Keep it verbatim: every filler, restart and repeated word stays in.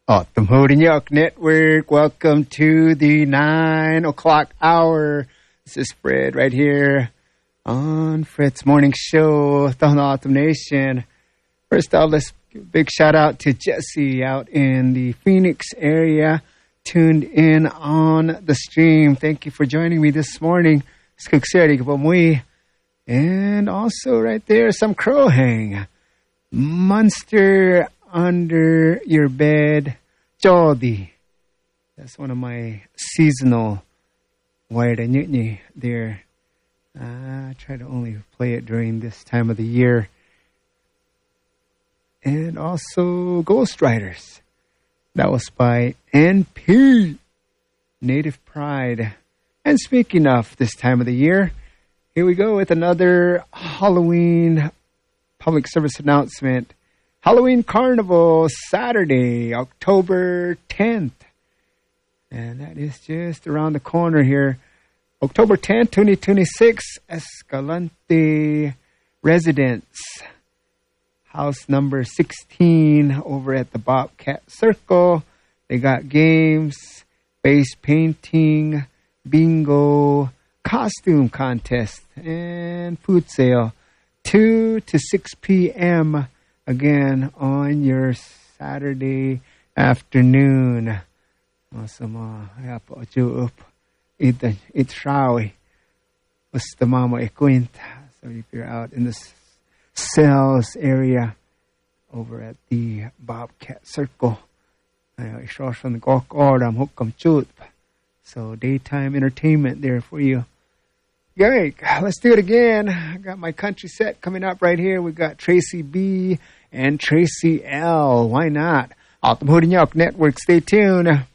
Autumn Hodinyuk Network, welcome to the nine o'clock hour. This is Fred right here on Fred's Morning Show, Thon Autumn Nation. First off, let's give a big shout out to Jesse out in the Phoenix area, tuned in on the stream. Thank you for joining me this morning. And also right there, some crow hang. Monster under your bed, Jody. That's one of my seasonal Wairanyutni there. Uh, I try to only play it during this time of the year. And also Ghost Riders. That was by N P, Native Pride. And speaking of this time of the year, here we go with another Halloween public service announcement. Halloween Carnival, Saturday, October tenth. And that is just around the corner here. October tenth, twenty twenty-six, Escalante Residence. House number sixteen over at the Bobcat Circle. They got games, face painting, bingo, costume contest, and food sale. two to six p.m. again on your Saturday afternoon. Awesome. I put you up. It's Shawi. Basta mama ikwenta. So if you're out in the sales area over at the Bobcat Circle, so daytime entertainment there for you. Great. Let's do it again. I got my country set coming up right here. We've got Tracy B and Tracy L. Why not? Autumn Hodinyuk Network. Stay tuned.